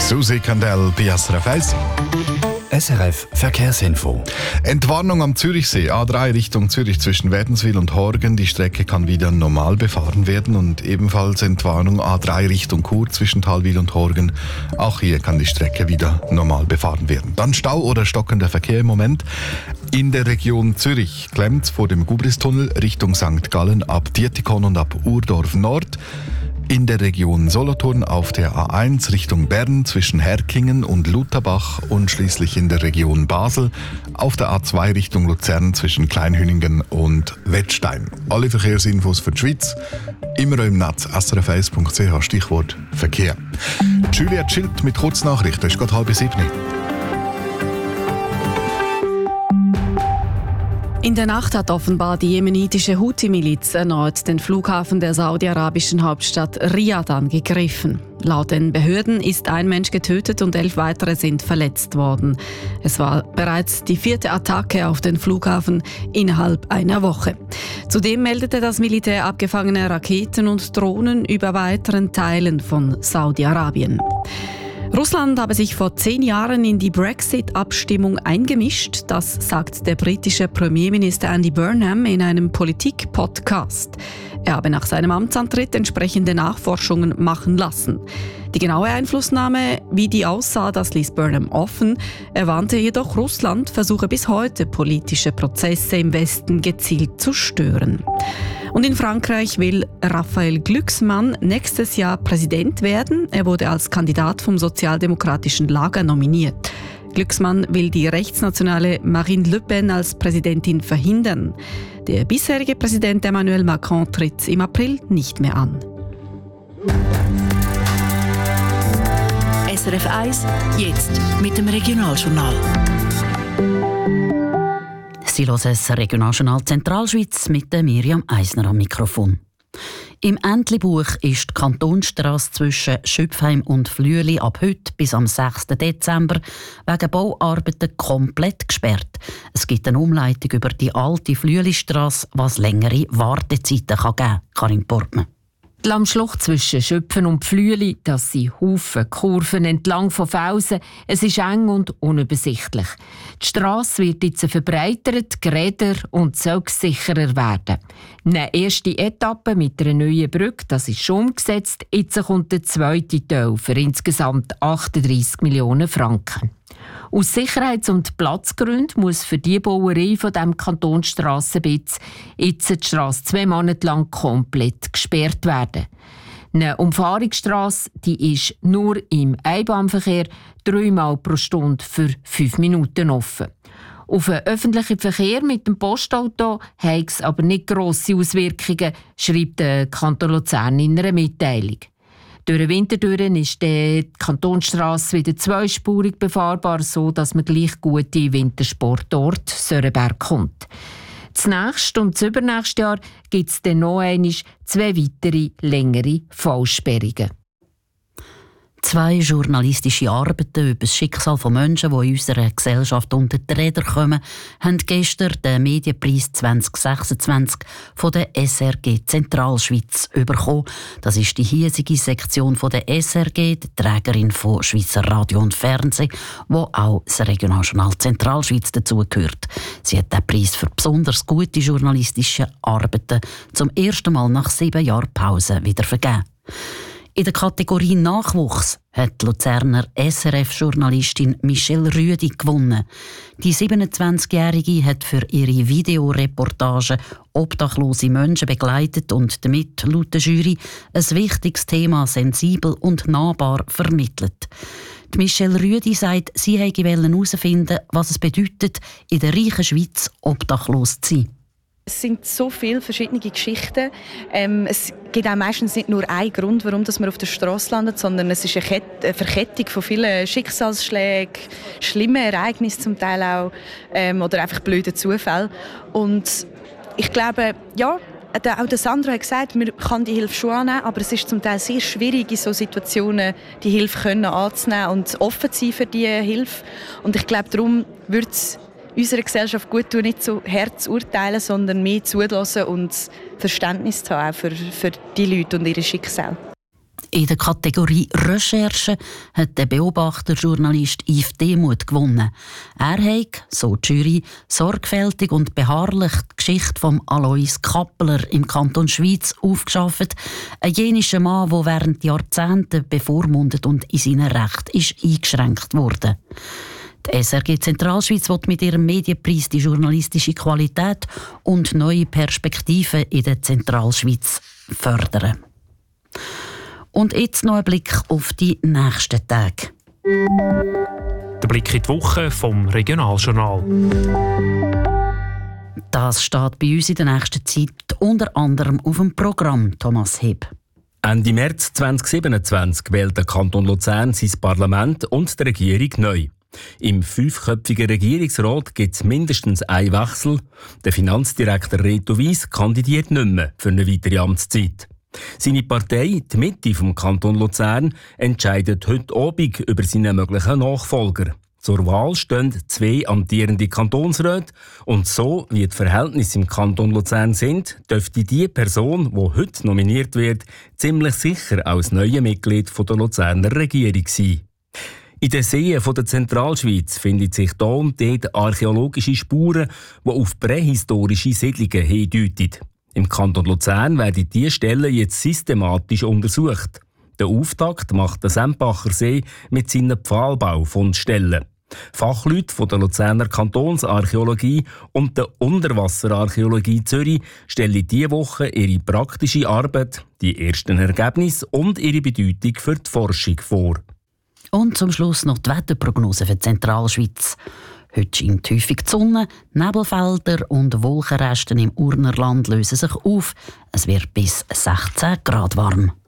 Susi Kandel bei SRF 1. SRF Verkehrsinfo. Entwarnung am Zürichsee, A3 Richtung Zürich zwischen Wädenswil und Horgen. Die Strecke kann wieder normal befahren werden. Und ebenfalls Entwarnung A3 Richtung Chur zwischen Thalwil und Horgen. Auch hier kann die Strecke wieder normal befahren werden. Dann Stau oder stockender Verkehr im Moment. In der Region Zürich klemmt vor dem Gubristunnel Richtung St. Gallen ab Dietikon und ab Urdorf Nord. In der Region Solothurn auf der A1 Richtung Bern zwischen Herkingen und Lutherbach und schließlich in der Region Basel auf der A2 Richtung Luzern zwischen Kleinhüningen und Wettstein. Alle Verkehrsinfos für die Schweiz immer im Netz srf1.ch, Stichwort Verkehr. Juliette Schild mit Kurznachrichten, es ist gerade 6:30. In der Nacht hat offenbar die jemenitische Houthi-Miliz erneut den Flughafen der saudi-arabischen Hauptstadt Riyadh angegriffen. Laut den Behörden ist ein Mensch getötet und 11 weitere sind verletzt worden. Es war bereits die 4. Attacke auf den Flughafen innerhalb einer Woche. Zudem meldete das Militär abgefangene Raketen und Drohnen über weiteren Teilen von Saudi-Arabien. Russland habe sich vor 10 Jahren in die Brexit-Abstimmung eingemischt, das sagt der britische Premierminister Andy Burnham in einem Politik-Podcast. Er habe nach seinem Amtsantritt entsprechende Nachforschungen machen lassen. Die genaue Einflussnahme, wie die aussah, das ließ Burnham offen. Er warnte jedoch, Russland versuche bis heute politische Prozesse im Westen gezielt zu stören. Und in Frankreich will Raphael Glucksmann nächstes Jahr Präsident werden. Er wurde als Kandidat vom sozialdemokratischen Lager nominiert. Glucksmann will die rechtsnationale Marine Le Pen als Präsidentin verhindern. Der bisherige Präsident Emmanuel Macron tritt im April nicht mehr an. SRF 1, jetzt mit dem Regionaljournal. Sie hören das Regionaljournal Zentralschweiz mit Miriam Eisner am Mikrofon. Im Entlebuch ist die Kantonstrasse zwischen Schöpfheim und Flüeli ab heute bis am 6. Dezember wegen Bauarbeiten komplett gesperrt. Es gibt eine Umleitung über die alte Flüelistrasse, was längere Wartezeiten geben kann. Karin Portmann. Die Lammschlucht zwischen Schöpfen und Flüeli, das sind Haufen Kurven entlang von Felsen. Es ist eng und unübersichtlich. Die Strasse wird jetzt verbreitert, geräder und soll sicherer werden. Eine erste Etappe mit einer neuen Brücke, das ist schon umgesetzt. Jetzt kommt der zweite Teil für insgesamt 38 Millionen Franken. Aus Sicherheits- und Platzgründen muss für die Bauerei von diesem Kantonsstrassenbitz jetzt die Strasse 2 Monate lang komplett gesperrt werden. Eine Umfahrungsstrasse, die ist nur im Einbahnverkehr 3 Mal pro Stunde für 5 Minuten offen. Auf den öffentlichen Verkehr mit dem Postauto hat es aber nicht grosse Auswirkungen, schreibt der Kanton Luzern in einer Mitteilung. Durch den Winter ist die Kantonsstrasse wieder zweispurig befahrbar, so dass man gleich gut in den Wintersportort Sörenberg kommt. Das nächste und das übernächste Jahr gibt es dann noch einmal 2 weitere längere Vollsperrungen. 2 journalistische Arbeiten über das Schicksal von Menschen, die in unserer Gesellschaft unter die Räder kommen, haben gestern den Medienpreis 2026 von der SRG Zentralschweiz bekommen. Das ist die hiesige Sektion von der SRG, die Trägerin von Schweizer Radio und Fernsehen, wo auch das Regionaljournal Zentralschweiz dazugehört. Sie hat den Preis für besonders gute journalistische Arbeiten zum ersten Mal nach 7 Jahren Pause wieder vergeben. In der Kategorie Nachwuchs hat die Luzerner SRF-Journalistin Michelle Rüedi gewonnen. Die 27-Jährige hat für ihre Videoreportage obdachlose Menschen begleitet und damit, laut der Jury, ein wichtiges Thema sensibel und nahbar vermittelt. Die Michelle Rüedi sagt, sie wollte herausfinden, was es bedeutet, in der reichen Schweiz obdachlos zu sein. Es sind so viele verschiedene Geschichten. Es gibt auch meistens nicht nur einen Grund, warum man auf der Straße landet, sondern es ist eine Verkettung von vielen Schicksalsschlägen, schlimmen Ereignissen zum Teil auch oder einfach blöden Zufällen. Und ich glaube, ja, auch der Sandro hat gesagt, man kann die Hilfe schon annehmen, aber es ist zum Teil sehr schwierig, in solchen Situationen die Hilfe anzunehmen und offen zu sein für diese Hilfe. Und ich glaube, darum würde es unserer Gesellschaft gut tun, nicht so hart zu urteilen, sondern mehr zuzulassen und Verständnis zu haben für die Leute und ihre Schicksale. In der Kategorie Recherche hat der Beobachterjournalist Yves Demuth gewonnen. Er hat, so die Jury, sorgfältig und beharrlich die Geschichte von Alois Kappeler im Kanton Schwyz aufgeschafft. Ein jenischer Mann, der während Jahrzehnten bevormundet und in seinen Rechten ist eingeschränkt wurde. Die SRG Zentralschweiz will mit ihrem Medienpreis die journalistische Qualität und neue Perspektiven in der Zentralschweiz fördern. Und jetzt noch ein Blick auf die nächsten Tage. Der Blick in die Woche vom Regionaljournal. Das steht bei uns in der nächsten Zeit unter anderem auf dem Programm, Thomas Heb. Ende März 2027 wählt der Kanton Luzern sein Parlament und die Regierung neu. Im 5-köpfigen Regierungsrat gibt es mindestens einen Wechsel. Der Finanzdirektor Reto Weiss kandidiert nicht mehr für eine weitere Amtszeit. Seine Partei, die Mitte vom Kanton Luzern, entscheidet heute Abend über seinen möglichen Nachfolger. Zur Wahl stehen 2 amtierende Kantonsräte und so, wie die Verhältnisse im Kanton Luzern sind, dürfte die Person, die heute nominiert wird, ziemlich sicher als neue Mitglied der Luzerner Regierung sein. In den Seen der Zentralschweiz finden sich hier und dort archäologische Spuren, die auf prähistorische Siedlungen hindeuten. Im Kanton Luzern werden diese Stellen jetzt systematisch untersucht. Der Auftakt macht der Sempacher See mit seinen Pfahlbaufundstellen. Fachleute von der Luzerner Kantonsarchäologie und der Unterwasserarchäologie Zürich stellen diese Woche ihre praktische Arbeit, die ersten Ergebnisse und ihre Bedeutung für die Forschung vor. Und zum Schluss noch die Wetterprognose für die Zentralschweiz. Heute scheint häufig die Sonne, Nebelfelder und Wolkenresten im Urnerland lösen sich auf. Es wird bis 16 Grad warm.